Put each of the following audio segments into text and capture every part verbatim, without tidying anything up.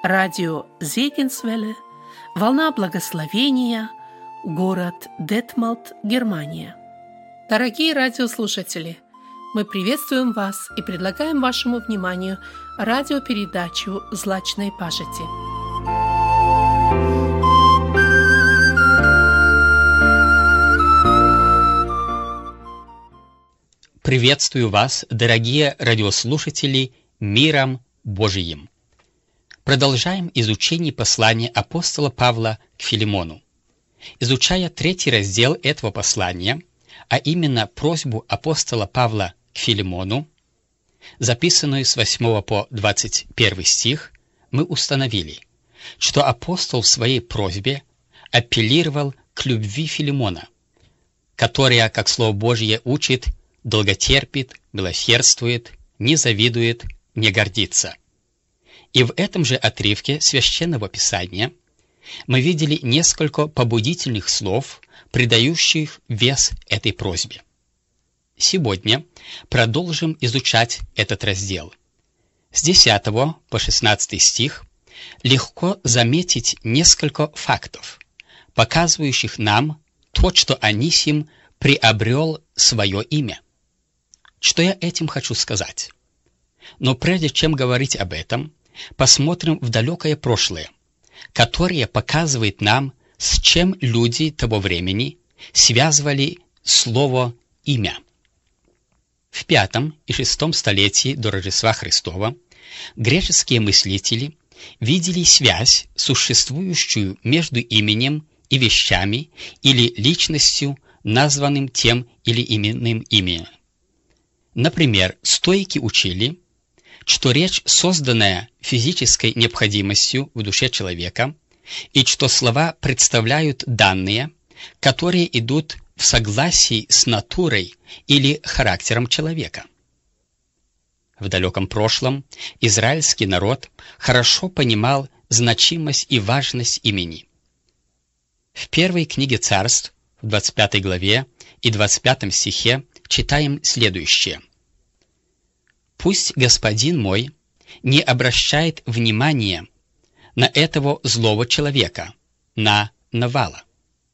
Радио Зегенсвелле, волна благословения, город Детмалт, Германия. Дорогие радиослушатели, мы приветствуем вас и предлагаем вашему вниманию радиопередачу «Злачной пажити». Приветствую вас, дорогие радиослушатели, миром Божиим. Продолжаем изучение послания апостола Павла к Филимону. Изучая третий раздел этого послания, а именно просьбу апостола Павла к Филимону, записанную с восьмого по двадцать первый стих, мы установили, что апостол в своей просьбе апеллировал к любви Филимона, которая, как Слово Божье учит, долготерпит, милосердствует, не завидует, не гордится. И в этом же отрывке Священного Писания мы видели несколько побудительных слов, придающих вес этой просьбе. Сегодня продолжим изучать этот раздел. С десятого по шестнадцатый стих легко заметить несколько фактов, показывающих нам то, что Анисим приобрел свое имя. Что я этим хочу сказать? Но прежде чем говорить об этом, посмотрим в далекое прошлое, которое показывает нам, с чем люди того времени связывали слово «имя». В пятом и шестом столетии до Рождества Христова греческие мыслители видели связь, существующую между именем и вещами или личностью, названным тем или иным именем. Например, стоики учили, что речь, созданная физической необходимостью в душе человека, и что слова представляют данные, которые идут в согласии с натурой или характером человека. В далеком прошлом израильский народ хорошо понимал значимость и важность имени. В первой книге Царств, в двадцать пятой главе и двадцать пятом стихе, читаем следующее. «Пусть господин мой не обращает внимания на этого злого человека, на Навала.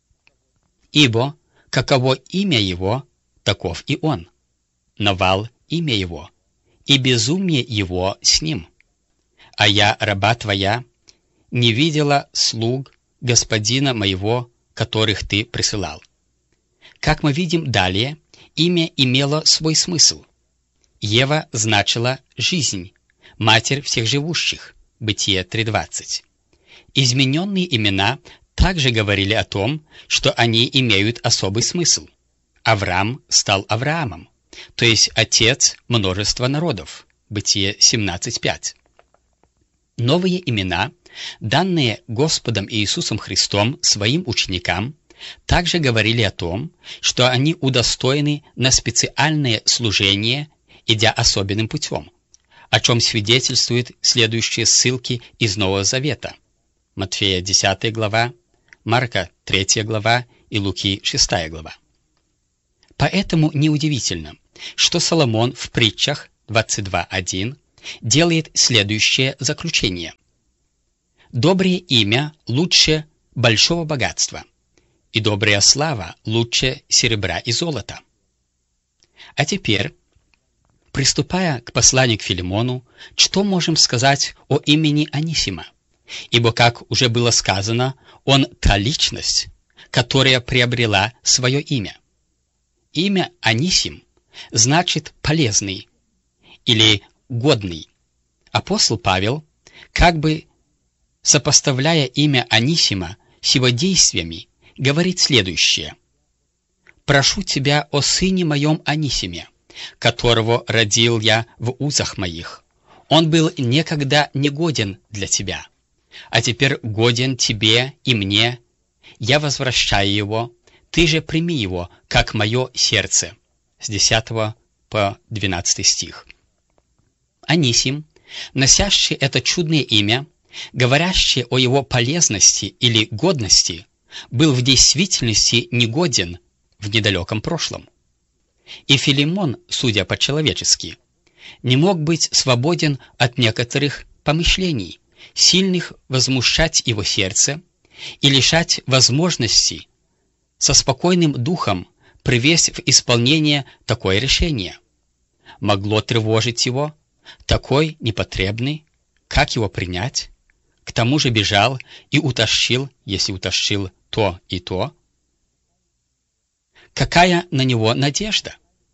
Ибо каково имя его, таков и он. Навал — имя его, и безумие его с ним. А я, раба твоя, не видела слуг господина моего, которых ты присылал». Как мы видим далее, имя имело свой смысл. Ева значила «жизнь», «матерь всех живущих», Бытие три двадцать. Измененные имена также говорили о том, что они имеют особый смысл. Авраам стал Авраамом, то есть отец множества народов, Бытие семнадцать пять. Новые имена, данные Господом Иисусом Христом своим ученикам, также говорили о том, что они удостоены на специальное служение, идя особенным путем, о чем свидетельствуют следующие ссылки из Нового Завета. Матфея десятая глава, Марка третья глава и Луки шестая глава. Поэтому неудивительно, что Соломон в притчах двадцать два один делает следующее заключение. «Доброе имя лучше большого богатства, и добрая слава лучше серебра и золота». А теперь, приступая к посланию к Филимону, что можем сказать о имени Анисима? Ибо, как уже было сказано, он та личность, которая приобрела свое имя. Имя Анисим значит «полезный» или «годный». Апостол Павел, как бы сопоставляя имя Анисима с его действиями, говорит следующее. «Прошу тебя о сыне моем Анисиме, которого родил я в узах моих. Он был некогда негоден для тебя, а теперь годен тебе и мне. Я возвращаю его, ты же прими его, как мое сердце». С десятого по двенадцатый стих. Анисим, носящий это чудное имя, говорящий о его полезности или годности, был в действительности негоден в недалеком прошлом. И Филимон, судя по-человечески, не мог быть свободен от некоторых помышлений, сильных возмущать его сердце и лишать возможности со спокойным духом привести в исполнение такое решение. Могло тревожить его, такой непотребный, как его принять? К тому же бежал и утащил, если утащил то и то. Какая на него надежда?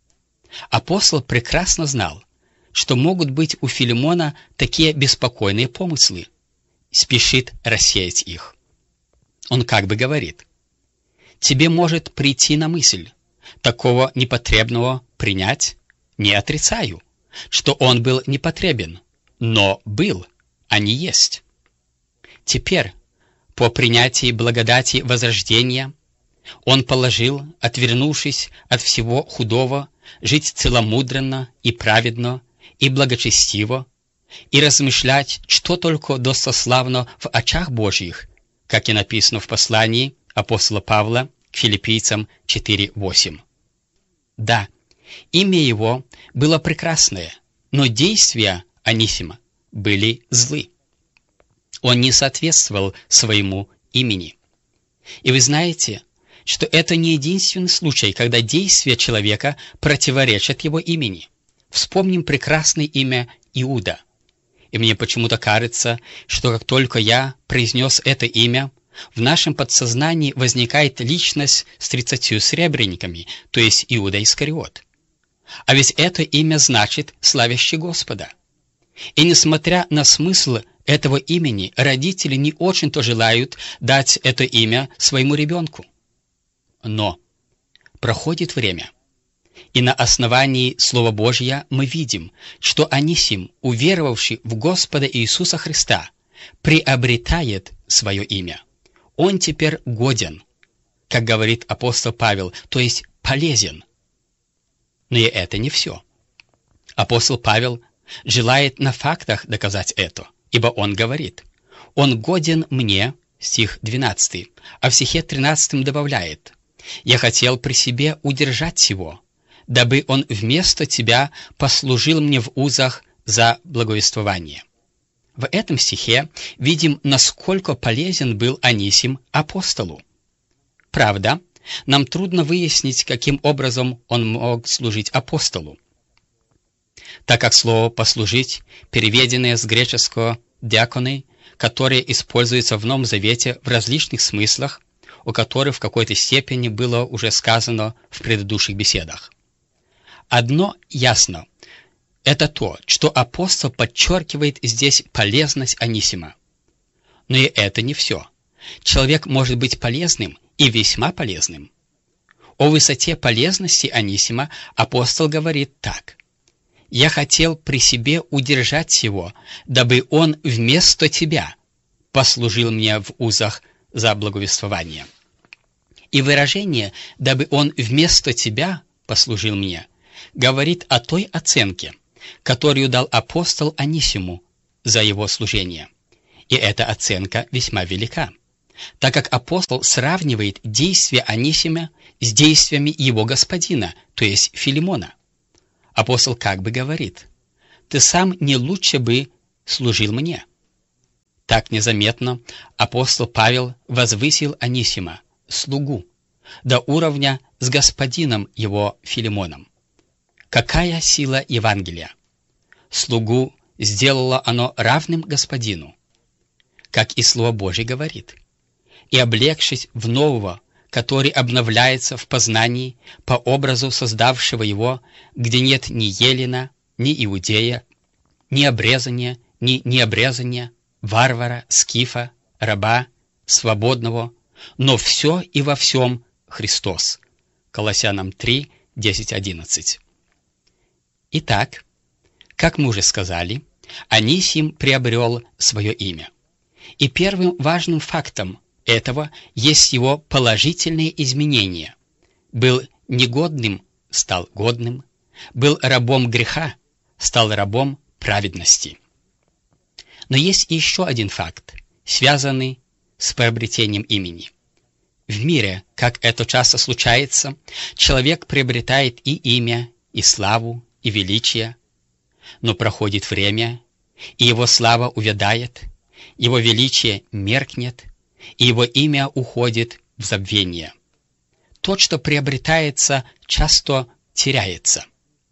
Апостол прекрасно знал, что могут быть у Филимона такие беспокойные помыслы, спешит рассеять их. Он как бы говорит: тебе может прийти на мысль такого непотребного принять, не отрицаю, что он был непотребен, но был, а не есть. Теперь, по принятии благодати возрождения, он положил, отвернувшись от всего худого, жить целомудренно и праведно и благочестиво, и размышлять, что только достославно в очах Божьих, как и написано в послании апостола Павла к филиппийцам четыре восемь. Да, имя его было прекрасное, но действия Анисима были злы. Он не соответствовал своему имени. И вы знаете, что это не единственный случай, когда действия человека противоречат его имени. Вспомним прекрасное имя Иуда. И мне почему-то кажется, что как только я произнес это имя, в нашем подсознании возникает личность с тридцатью сребрениками, то есть Иуда Искариот. А ведь это имя значит «славящий Господа». И несмотря на смысл этого имени, родители не очень-то желают дать это имя своему ребенку. Но проходит время, и на основании Слова Божьего мы видим, что Анисим, уверовавший в Господа Иисуса Христа, приобретает свое имя. Он теперь годен, как говорит апостол Павел, то есть полезен. Но и это не все. Апостол Павел желает на фактах доказать это, ибо он говорит: «Он годен мне», стих двенадцатый, а в стихе тринадцатом добавляет: «Я хотел при себе удержать его, дабы он вместо тебя послужил мне в узах за благовествование». В этом стихе видим, насколько полезен был Анисим апостолу. Правда, нам трудно выяснить, каким образом он мог служить апостолу, так как слово «послужить», переведенное с греческого «диаконы», которое используется в Новом Завете в различных смыслах, о которых в какой-то степени было уже сказано в предыдущих беседах. Одно ясно – это то, что апостол подчеркивает здесь полезность Анисима. Но и это не все. Человек может быть полезным и весьма полезным. О высоте полезности Анисима апостол говорит так: «Я хотел при себе удержать его, дабы он вместо тебя послужил мне в узах за благовествование». И выражение «дабы он вместо тебя послужил мне» говорит о той оценке, которую дал апостол Анисиму за его служение. И эта оценка весьма велика, так как апостол сравнивает действия Анисима с действиями его господина, то есть Филимона. Апостол как бы говорит: «Ты сам не лучше бы служил мне». Так незаметно апостол Павел возвысил Анисима, слугу, до уровня с господином его Филимоном. Какая сила Евангелия! Слугу сделало оно равным господину, как и Слово Божье говорит: «И облегшись в нового, который обновляется в познании по образу создавшего его, где нет ни елена, ни иудея, ни обрезания, ни необрезания, варвара, скифа, раба, свободного, но все и во всем Христос». Колоссянам три, десять, одиннадцать. Итак, как мы уже сказали, Анисим приобрел свое имя. И первым важным фактом этого есть его положительные изменения. Был негодным, стал годным, был рабом греха, стал рабом праведности. Но есть еще один факт, связанный с приобретением имени. В мире, как это часто случается, человек приобретает и имя, и славу, и величие, но проходит время, и его слава увядает, его величие меркнет, и его имя уходит в забвение. Тот, что приобретается, часто теряется.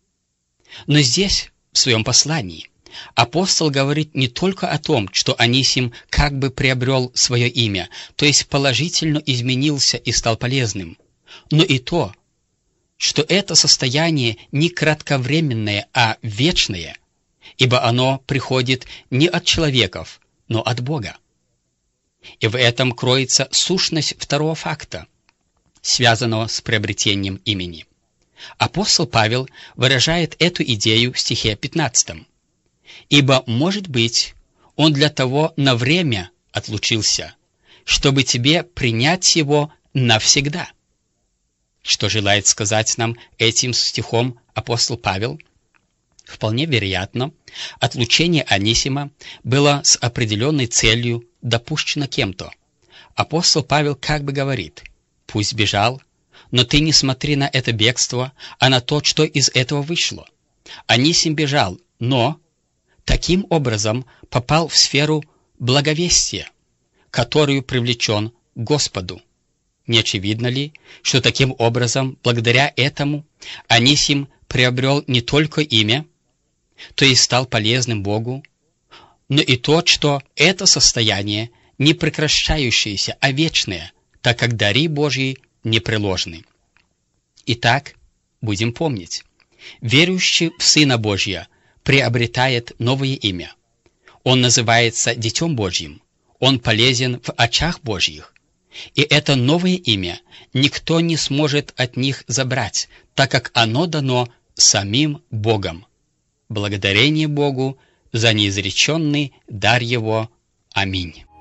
Но здесь, в своем послании, апостол говорит не только о том, что Анисим как бы приобрел свое имя, то есть положительно изменился и стал полезным, но и то, что это состояние не кратковременное, а вечное, ибо оно приходит не от человеков, но от Бога. И в этом кроется сущность второго факта, связанного с приобретением имени. Апостол Павел выражает эту идею в стихе пятнадцатом. «Ибо, может быть, он для того на время отлучился, чтобы тебе принять его навсегда». Что желает сказать нам этим стихом апостол Павел? Вполне вероятно, отлучение Анисима было с определенной целью допущено кем-то. Апостол Павел как бы говорит: «Пусть бежал, но ты не смотри на это бегство, а на то, что из этого вышло. Анисим бежал, но таким образом попал в сферу благовестия, которую привлечен к Господу. Не очевидно ли, что таким образом, благодаря этому, Анисим приобрел не только имя, то есть стал полезным Богу, но и то, что это состояние не прекращающееся, а вечное, так как дары Божьи непреложны. Итак, будем помнить, верующий в Сына Божия приобретает новое имя. Он называется Детем Божьим, он полезен в очах Божьих. И это новое имя никто не сможет от них забрать, так как оно дано самим Богом. Благодарение Богу за неизреченный дар Его. Аминь.